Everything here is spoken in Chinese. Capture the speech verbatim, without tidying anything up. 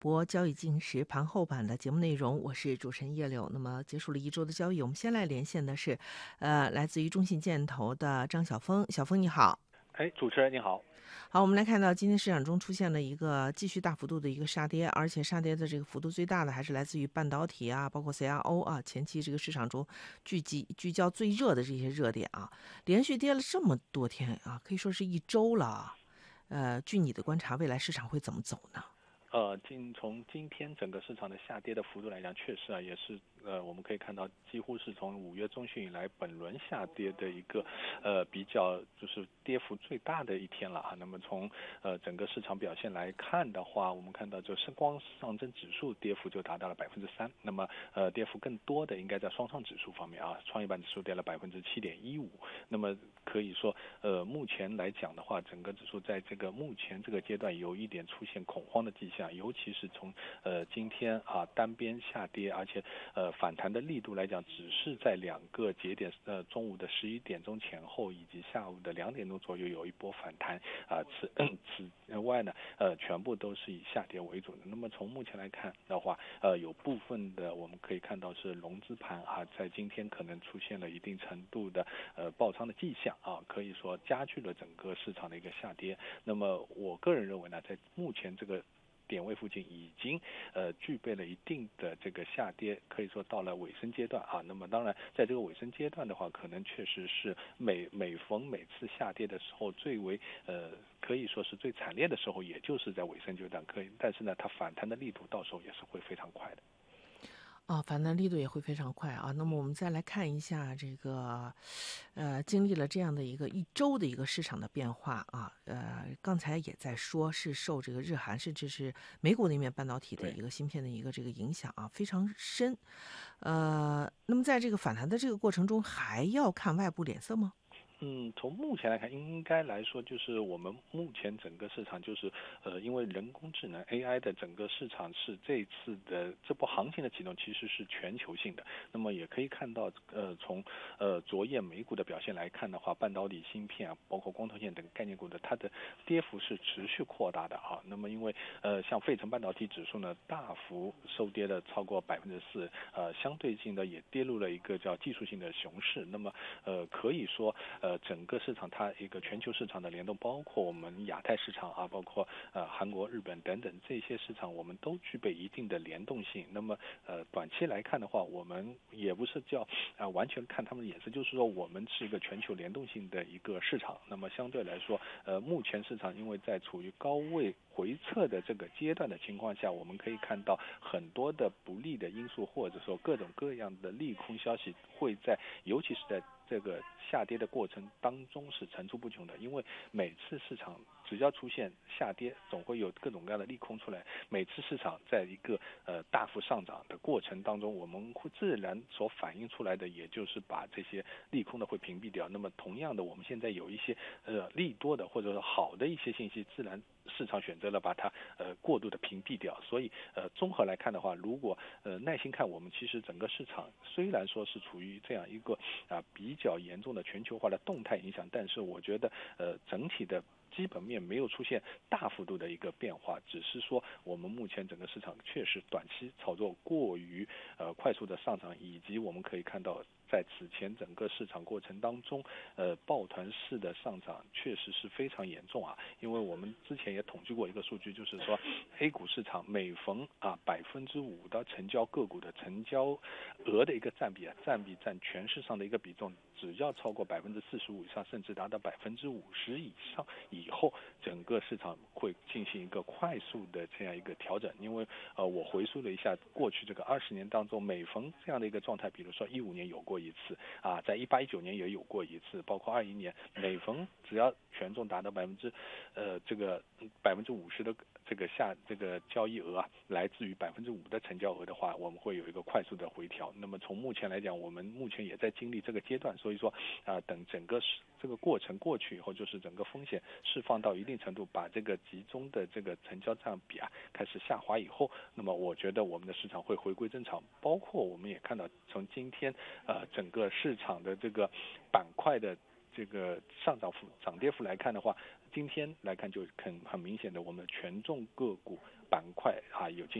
博交易进行时盘后版的节目内容，我是主持人叶柳。那么结束了一周的交易，我们先来连线的是，呃，来自于中信建投的张晓峰。晓峰你好。 哎，主持人你好。 好，我们来看到今天市场中出现了一个继续大幅度的一个杀跌，而且杀跌的这个幅度最大的还是来自于半导体啊，包括 C R O 啊，前期这个市场中聚集聚焦最热的这些热点啊，连续跌了这么多天啊，可以说是一周了啊。呃，据你的观察，未来市场会怎么走呢？ 呃，今从今天整个市场的下跌的幅度来讲，确实啊，也是呃，我们可以看到，几乎是从五月中旬以来本轮下跌的一个呃比较就是跌幅最大的一天了啊。那么从呃整个市场表现来看的话，我们看到就是光上证指数跌幅就达到了百分之三，那么呃跌幅更多的应该在双创指数方面啊，创业板指数跌了百分之七点一五。那么可以说呃目前来讲的话，整个指数在这个目前这个阶段有一点出现恐慌的迹象。尤其是从呃今天啊单边下跌，而且呃反弹的力度来讲，只是在两个节点，呃中午的十一点钟前后以及下午的两点钟左右有一波反弹啊，此此外呢，呃全部都是以下跌为主的。那么从目前来看的话，呃有部分的我们可以看到是融资盘啊，在今天可能出现了一定程度的呃爆仓的迹象啊，可以说加剧了整个市场的一个下跌。那么我个人认为呢，在目前这个点位附近已经呃具备了一定的这个下跌，可以说到了尾声阶段啊。那么当然，在这个尾声阶段的话，可能确实是每每逢每次下跌的时候，最为呃可以说是最惨烈的时候，也就是在尾声阶段。可以，但是呢，它反弹的力度到时候也是会非常快的。 啊，反弹力度也会非常快啊。那么我们再来看一下这个，呃，经历了这样的一个一周的一个市场的变化啊，呃，刚才也在说是受这个日韩甚至是美股那边半导体的对。 一个芯片的一个这个影响啊，非常深。呃，那么在这个反弹的这个过程中，还要看外部脸色吗？ 嗯，从目前来看，应该来说，就是我们目前整个市场就是，呃，因为人工智能 A I 的整个市场是这次的这波行情的启动，其实是全球性的。那么也可以看到，呃，从呃昨夜美股的表现来看的话，半导体芯片啊，包括光头线等概念股的，它的跌幅是持续扩大的啊。那么因为呃，像费城半导体指数呢，大幅收跌了超过百分之四，呃，相对性的也跌入了一个叫技术性的熊市。那么呃，可以说呃。呃，整个市场它一个全球市场的联动，包括我们亚太市场啊，包括呃韩国、日本等等这些市场，我们都具备一定的联动性。那么呃，短期来看的话，我们也不是叫啊、呃、完全看他们的眼色，就是说我们是一个全球联动性的一个市场。那么相对来说，呃，目前市场因为在处于高位回撤的这个阶段的情况下，我们可以看到很多的不利的因素，或者说各种各样的利空消息会在，尤其是在这个下跌的过程当中是层出不穷的。因为每次市场只要出现下跌，总会有各种各样的利空出来。每次市场在一个呃大幅上涨的过程当中，我们会自然所反映出来的，也就是把这些利空的会屏蔽掉。那么同样的，我们现在有一些呃利多的或者说好的一些信息，自然市场选择了把它呃过度的屏蔽掉。所以呃综合来看的话，如果呃耐心看，我们其实整个市场虽然说是处于这样一个啊、呃、比较严重的全球化的动态影响，但是我觉得呃整体的基本面没有出现大幅度的一个变化，只是说我们目前整个市场确实短期炒作过于呃快速的上涨，以及我们可以看到在此前整个市场过程当中，呃抱团式的上涨确实是非常严重啊。因为我们之前也统计过一个数据，就是说 A 股市场每逢啊百分之五的成交个股的成交额的一个占比啊，占比占全市场的一个比重，只要超过百分之四十五以上，甚至达到百分之五十以上以后，整个市场会进行一个快速的这样一个调整。因为呃，我回溯了一下过去这个二十年当中，每逢这样的一个状态，比如说一五年有过一次啊，在一八一九年也有过一次，包括二一年，每逢只要权重达到百分之呃这个百分之五十的这个下这个交易额啊，来自于百分之五的成交额的话，我们会有一个快速的回调。那么从目前来讲，我们目前也在经历这个阶段，所以说啊、呃，等整个这个过程过去以后，就是整个风险释放到一定程度，把这个集中的这个成交占比啊开始下滑以后，那么我觉得我们的市场会回归正常。包括我们也看到，从今天呃整个市场的这个板块的这个上涨幅、涨跌幅来看的话，今天来看就很很明显的，我们权重个股板块啊有进